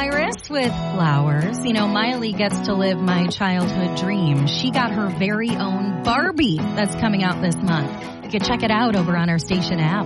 Cyrus with Flowers. You know, Miley gets to live my childhood dream. She got her very own Barbie that's coming out this month. You can check it out over on our station app.